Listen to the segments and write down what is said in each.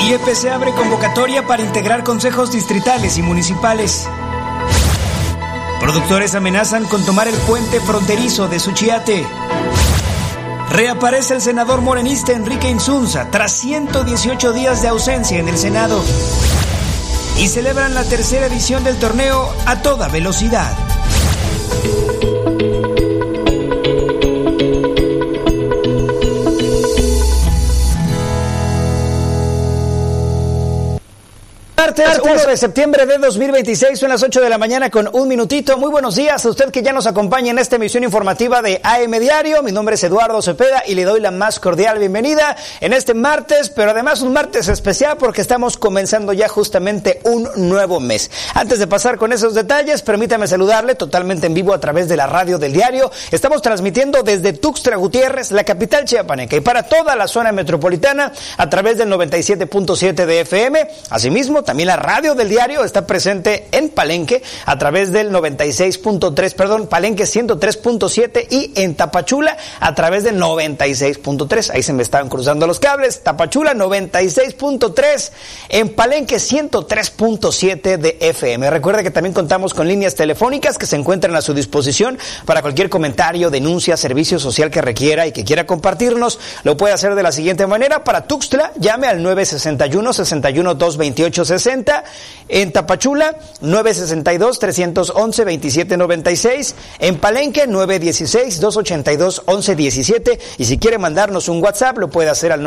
IEPC abre convocatoria para integrar consejos distritales y municipales. Productores amenazan con tomar el puente fronterizo de Suchiate. Reaparece el senador morenista Enrique Insunza tras 118 días de ausencia en el Senado. Y celebran la tercera edición del torneo A Toda Velocidad. Martes 1 de septiembre de 2026, son las 8 de la mañana con un minutito. Muy buenos días a usted que ya nos acompaña en esta emisión informativa de AM Diario. Mi nombre es Eduardo Cepeda y le doy la más cordial bienvenida en este martes, pero además un martes especial porque estamos comenzando ya justamente un nuevo mes. Antes de pasar con esos detalles, permítame saludarle totalmente en vivo a través de la radio del diario. Estamos transmitiendo desde Tuxtla Gutiérrez, la capital chiapaneca, y para toda la zona metropolitana a través del 97.7 de FM. Asimismo, también la radio del diario está presente en Palenque a través del Palenque 103.7 y en Tapachula a través del 96.3. Ahí se me estaban cruzando los cables. Tapachula 96.3, en Palenque 103.7 de FM. Recuerde que también contamos con líneas telefónicas que se encuentran a su disposición para cualquier comentario, denuncia, servicio social que requiera y que quiera compartirnos. Lo puede hacer de la siguiente manera. Para Tuxtla, llame al 961-61-228-60. En Tapachula, 962-311-2796. En Palenque, 916-282-1117. Y si quiere mandarnos un WhatsApp, lo puede hacer al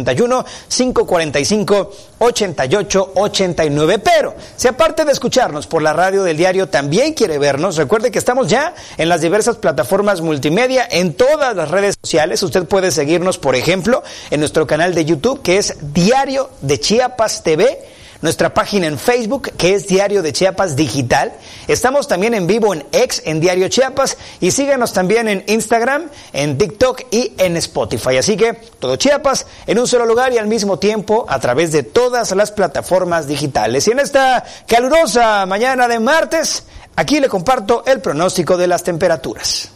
961-545-8889. Pero, si aparte de escucharnos por la radio del diario, también quiere vernos, recuerde que estamos ya en las diversas plataformas multimedia, en todas las redes sociales. Usted puede seguirnos, por ejemplo, en nuestro canal de YouTube, que es Diario de Chiapas TV. Nuestra página en Facebook, que es Diario de Chiapas Digital. Estamos también en vivo en X, en Diario Chiapas. Y síganos también en Instagram, en TikTok y en Spotify. Así que todo Chiapas en un solo lugar y al mismo tiempo a través de todas las plataformas digitales. Y en esta calurosa mañana de martes, aquí le comparto el pronóstico de las temperaturas.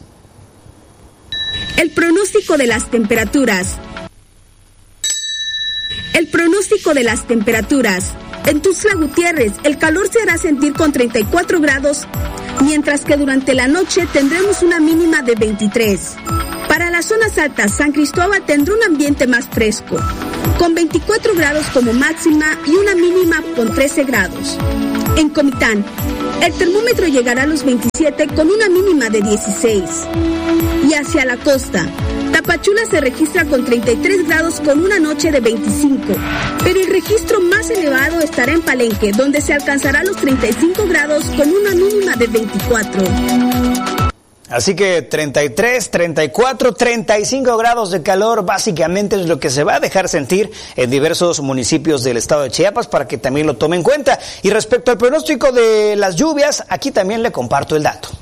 El pronóstico de las temperaturas. El pronóstico de las temperaturas. En Tuxtla Gutiérrez, el calor se hará sentir con 34 grados, mientras que durante la noche tendremos una mínima de 23. Para las zonas altas, San Cristóbal tendrá un ambiente más fresco, con 24 grados como máxima y una mínima con 13 grados. En Comitán, el termómetro llegará a los 27 con una mínima de 16. Y hacia la costa, Tapachula se registra con 33 grados con una noche de 25, pero el registro más elevado estará en Palenque, donde se alcanzará los 35 grados con una mínima de 24. Así que 33, 34, 35 grados de calor básicamente es lo que se va a dejar sentir en diversos municipios del estado de Chiapas para que también lo tome en cuenta. Y respecto al pronóstico de las lluvias, aquí también le comparto el dato.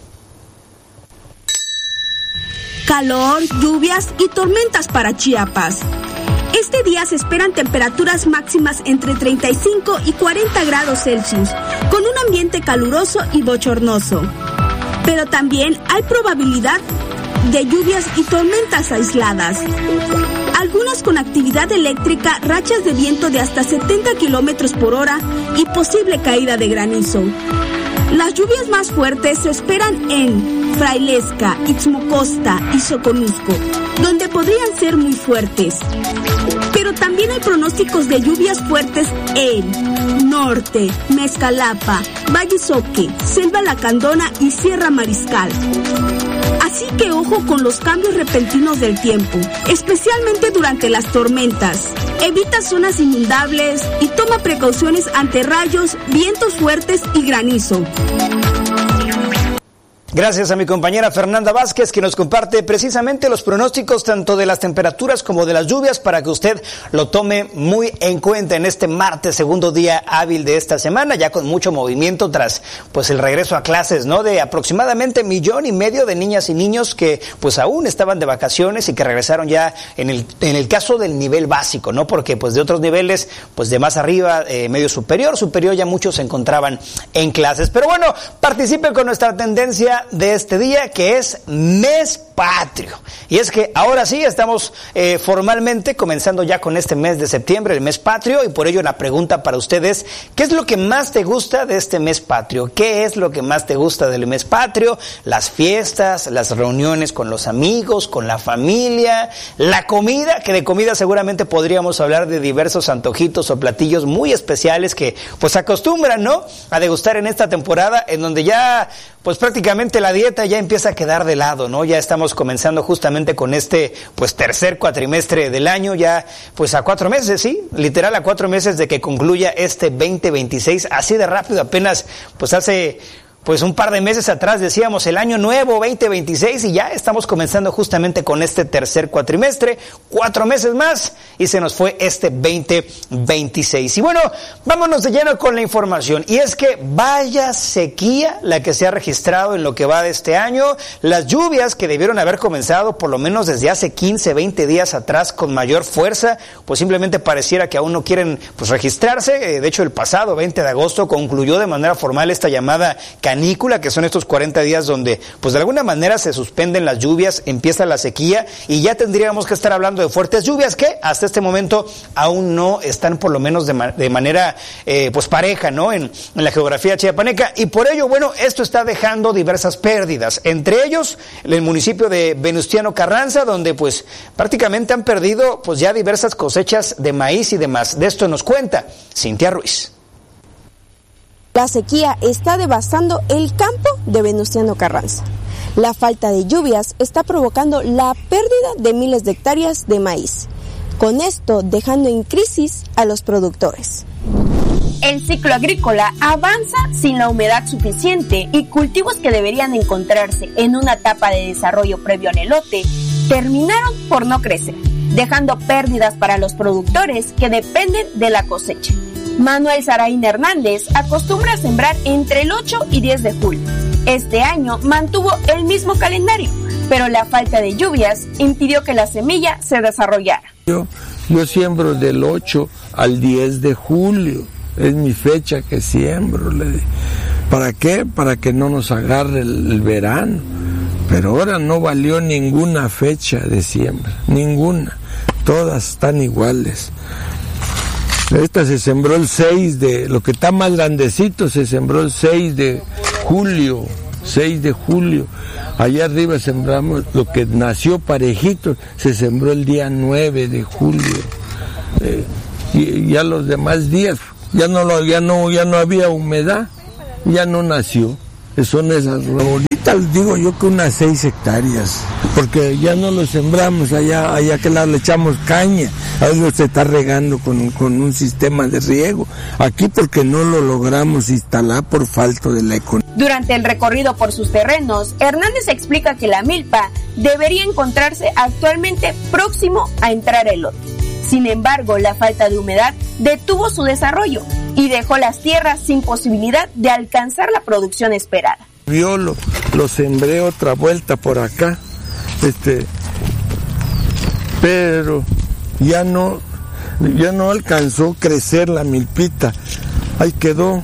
Calor, lluvias y tormentas para Chiapas. Este día se esperan temperaturas máximas entre 35 y 40 grados Celsius, con un ambiente caluroso y bochornoso. Pero también hay probabilidad de lluvias y tormentas aisladas. Algunas con actividad eléctrica, rachas de viento de hasta 70 kilómetros por hora y posible caída de granizo. Las lluvias más fuertes se esperan en Frailesca, Ixmocosta y Soconusco, donde podrían ser muy fuertes. Pero también hay pronósticos de lluvias fuertes en Norte, Mezcalapa, Valle Soque, Selva Lacandona y Sierra Mariscal. Así que ojo con los cambios repentinos del tiempo, especialmente durante las tormentas. Evita zonas inundables y toma precauciones ante rayos, vientos fuertes y granizo. Gracias a mi compañera Fernanda Vázquez, que nos comparte precisamente los pronósticos tanto de las temperaturas como de las lluvias para que usted lo tome muy en cuenta en este martes, segundo día hábil de esta semana, ya con mucho movimiento tras pues el regreso a clases, ¿no? De aproximadamente 1,5 millones de niñas y niños que pues aún estaban de vacaciones y que regresaron ya en el caso del nivel básico, ¿no? Porque pues de otros niveles, pues de más arriba, medio superior, ya muchos se encontraban en clases. Pero bueno, participe con nuestra tendencia habla de este día que es Mes Patrio. Y es que ahora sí estamos formalmente comenzando ya con este mes de septiembre, el Mes Patrio, y por ello la pregunta para ustedes, ¿qué es lo que más te gusta de este Mes Patrio? ¿Qué es lo que más te gusta del Mes Patrio? Las fiestas, las reuniones con los amigos, con la familia, la comida, que de comida seguramente podríamos hablar de diversos antojitos o platillos muy especiales que pues acostumbran, ¿no?, a degustar en esta temporada en donde ya pues prácticamente la dieta ya empieza a quedar de lado, ¿no? Ya estamos comenzando justamente con este pues tercer cuatrimestre del año, ya pues a 4 meses, ¿sí? Literal a 4 meses de que concluya este 2026, así de rápido, apenas pues hace pues un par de meses atrás decíamos el año nuevo 2026 y ya estamos comenzando justamente con este tercer cuatrimestre, 4 meses más y se nos fue este 2026. Y bueno, vámonos de lleno con la información, y es que vaya sequía la que se ha registrado en lo que va de este año. Las lluvias que debieron haber comenzado por lo menos desde hace 15, 20 días atrás con mayor fuerza, pues simplemente pareciera que aún no quieren pues registrarse. De hecho, el pasado 20 de agosto concluyó de manera formal esta llamada canícula, que son estos 40 días donde pues de alguna manera se suspenden las lluvias, empieza la sequía y ya tendríamos que estar hablando de fuertes lluvias que hasta este momento aún no están por lo menos de manera pues pareja, ¿no?, en la geografía chiapaneca, y por ello, bueno, esto está dejando diversas pérdidas, entre ellos el municipio de Venustiano Carranza, donde pues prácticamente han perdido pues ya diversas cosechas de maíz y demás. De esto nos cuenta Cintia Ruiz. La sequía está devastando el campo de Venustiano Carranza. La falta de lluvias está provocando la pérdida de miles de hectáreas de maíz, con esto dejando en crisis a los productores. El ciclo agrícola avanza sin la humedad suficiente y cultivos que deberían encontrarse en una etapa de desarrollo previo al elote terminaron por no crecer, dejando pérdidas para los productores que dependen de la cosecha. Manuel Saraín Hernández acostumbra a sembrar entre el 8 y 10 de julio. Este año mantuvo el mismo calendario, pero la falta de lluvias impidió que la semilla se desarrollara. Yo siembro del 8 al 10 de julio, es mi fecha que siembro. ¿Para qué? Para que no nos agarre el verano. Pero ahora no valió ninguna fecha de siembra, ninguna, todas están iguales. Esta se sembró el 6 de, lo que está más grandecito se sembró el 6 de julio, 6 de julio. Allá arriba sembramos, lo que nació parejito, se sembró el día 9 de julio. Y ya los demás días, ya no había humedad, ya no nació. Son esas, ahorita digo yo que unas 6 hectáreas, porque ya no lo sembramos, allá que le echamos caña, a veces se está regando con un sistema de riego, aquí porque no lo logramos instalar por falta de la economía. Durante el recorrido por sus terrenos, Hernández explica que la milpa debería encontrarse actualmente próximo a entrar el lote. Sin embargo, la falta de humedad detuvo su desarrollo y dejó las tierras sin posibilidad de alcanzar la producción esperada. Yo lo sembré otra vuelta por acá, pero ya no alcanzó a crecer la milpita, ahí quedó.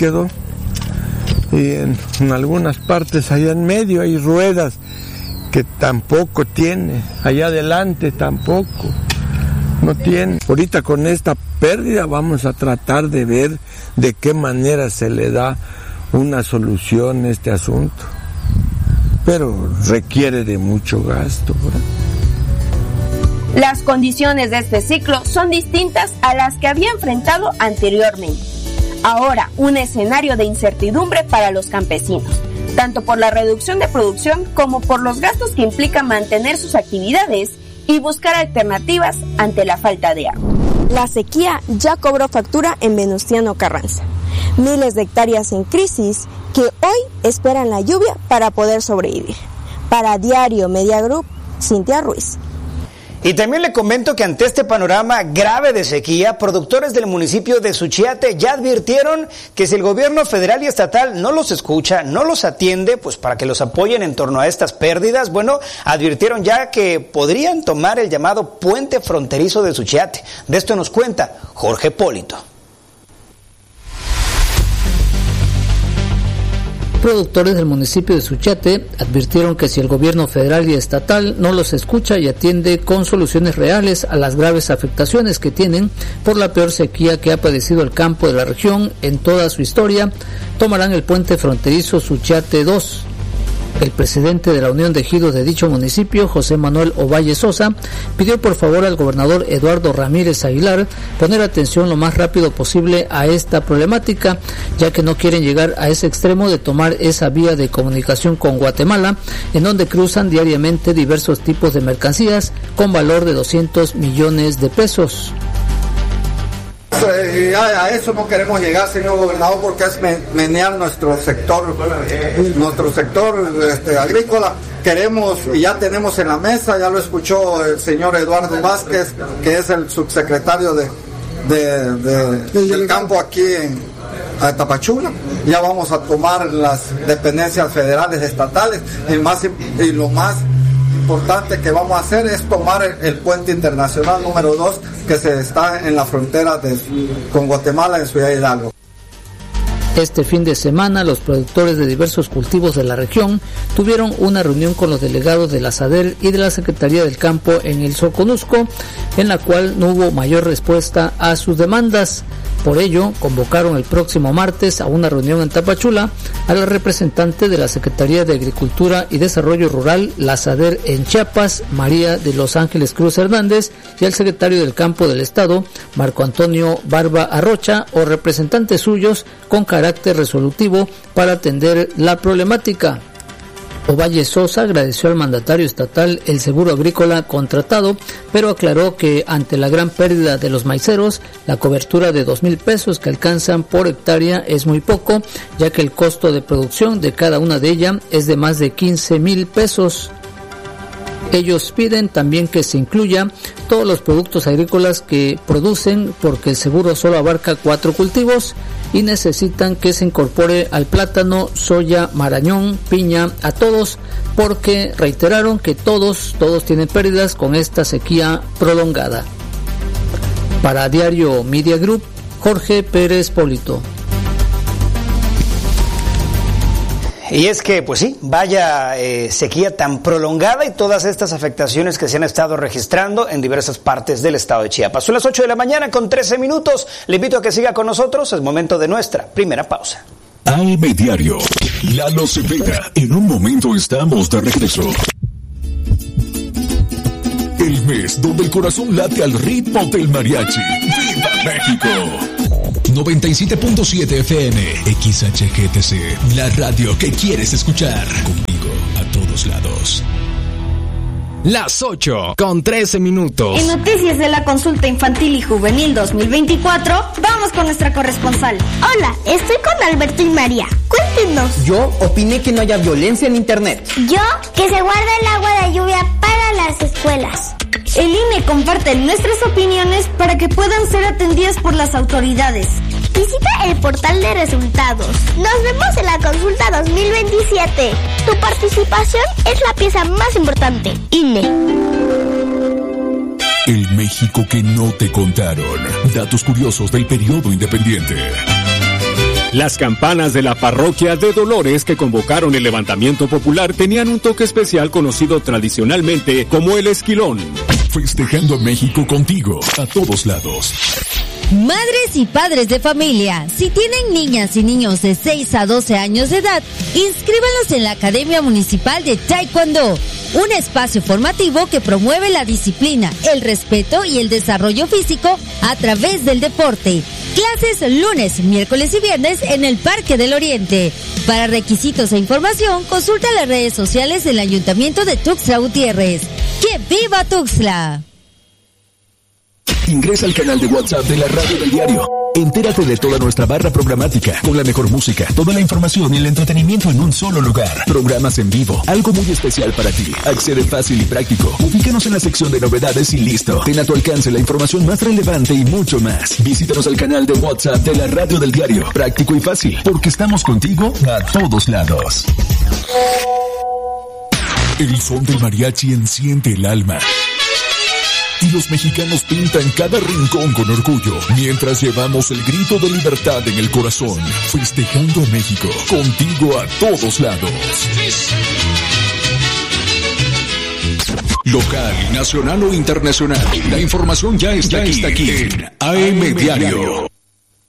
Y en algunas partes allá en medio hay ruedas que tampoco tiene, allá adelante tampoco. No tiene. Ahorita con esta pérdida vamos a tratar de ver de qué manera se le da una solución a este asunto. Pero requiere de mucho gasto, ¿verdad? Las condiciones de este ciclo son distintas a las que había enfrentado anteriormente. Ahora, un escenario de incertidumbre para los campesinos, tanto por la reducción de producción como por los gastos que implica mantener sus actividades y buscar alternativas ante la falta de agua. La sequía ya cobró factura en Venustiano Carranza. Miles de hectáreas en crisis que hoy esperan la lluvia para poder sobrevivir. Para Diario Media Group, Cintia Ruiz. Y también le comento que ante este panorama grave de sequía, productores del municipio de Suchiate ya advirtieron que si el gobierno federal y estatal no los escucha, no los atiende, pues para que los apoyen en torno a estas pérdidas, bueno, advirtieron ya que podrían tomar el llamado puente fronterizo de Suchiate. De esto nos cuenta Jorge Polito. productores del municipio de Suchiate advirtieron que si el gobierno federal y estatal no los escucha y atiende con soluciones reales a las graves afectaciones que tienen por la peor sequía que ha padecido el campo de la región en toda su historia, tomarán el puente fronterizo Suchiate 2. El presidente de la Unión de Ejidos de dicho municipio, José Manuel Ovalle Sosa, pidió por favor al gobernador Eduardo Ramírez Aguilar poner atención lo más rápido posible a esta problemática, ya que no quieren llegar a ese extremo de tomar esa vía de comunicación con Guatemala, en donde cruzan diariamente diversos tipos de mercancías con valor de 200 millones de pesos. A eso no queremos llegar, señor gobernador, porque es menear nuestro sector agrícola. Queremos, y ya tenemos en la mesa, ya lo escuchó el señor Eduardo Vázquez, que es el subsecretario del campo aquí en Tapachula. Ya vamos a tomar las dependencias federales, estatales, y lo más importante que vamos a hacer es tomar el puente internacional número 2 que se está en la frontera con Guatemala en Ciudad Hidalgo. Este fin de semana, los productores de diversos cultivos de la región tuvieron una reunión con los delegados de la SADER y de la Secretaría del Campo en el Soconusco, en la cual no hubo mayor respuesta a sus demandas. Por ello, convocaron el próximo martes a una reunión en Tapachula a la representante de la Secretaría de Agricultura y Desarrollo Rural, la SADER en Chiapas, María de Los Ángeles Cruz Hernández, y al secretario del Campo del Estado, Marco Antonio Barba Arrocha, o representantes suyos con carácter resolutivo para atender la problemática. Ovalle Sosa agradeció al mandatario estatal el seguro agrícola contratado, pero aclaró que ante la gran pérdida de los maiceros, la cobertura de 2,000 pesos que alcanzan por hectárea es muy poco, ya que el costo de producción de cada una de ellas es de más de 15,000 pesos. Ellos piden también que se incluya todos los productos agrícolas que producen, porque el seguro solo abarca 4 cultivos y necesitan que se incorpore al plátano, soya, marañón, piña, a todos, porque reiteraron que todos tienen pérdidas con esta sequía prolongada. Para Diario Media Group, Jorge Pérez Polito. Y es que, pues sí, vaya sequía tan prolongada y todas estas afectaciones que se han estado registrando en diversas partes del estado de Chiapas. Son las 8 de la mañana con 13 minutos. Le invito a que siga con nosotros. Es momento de nuestra primera pausa. AM Diario, Lalo Cepeda. En un momento estamos de regreso. El mes donde el corazón late al ritmo del mariachi. ¡Viva México! 97.7 FM, XHGTC, la radio que quieres escuchar. Conmigo a todos lados. Las 8 con 13 minutos. En noticias de la consulta infantil y juvenil 2024, vamos con nuestra corresponsal. Hola, estoy con Alberto y María. Cuéntenos. Yo opiné que no haya violencia en internet. Yo, que se guarde el agua de lluvia para las escuelas. El INE comparte nuestras opiniones para que puedan ser atendidas por las autoridades. Visita el portal de resultados. Nos vemos en la consulta 2027. Tu participación es la pieza más importante. INE. El México que no te contaron. Datos curiosos del periodo independiente. Las campanas de la parroquia de Dolores que convocaron el levantamiento popular tenían un toque especial conocido tradicionalmente como el esquilón. Festejando a México contigo, a todos lados. Madres y padres de familia, si tienen niñas y niños de 6 a 12 años de edad, inscríbanlos en la Academia Municipal de Taekwondo, un espacio formativo que promueve la disciplina, el respeto y el desarrollo físico a través del deporte. Clases lunes, miércoles y viernes en el Parque del Oriente. Para requisitos e información, consulta las redes sociales del Ayuntamiento de Tuxtla Gutiérrez. ¡Que viva Tuxtla! Ingresa al canal de WhatsApp de la Radio del Diario. Entérate de toda nuestra barra programática, con la mejor música, toda la información y el entretenimiento en un solo lugar. Programas en vivo, algo muy especial para ti. Accede fácil y práctico. Ubícanos en la sección de novedades y listo. Ten a tu alcance la información más relevante y mucho más. Visítanos al canal de WhatsApp de la Radio del Diario. Práctico y fácil, porque estamos contigo a todos lados. El son del mariachi enciende el alma. y los mexicanos pintan cada rincón con orgullo, mientras llevamos el grito de libertad en el corazón, festejando a México, contigo a todos lados. Local, nacional o internacional, la información ya está aquí en AM Diario.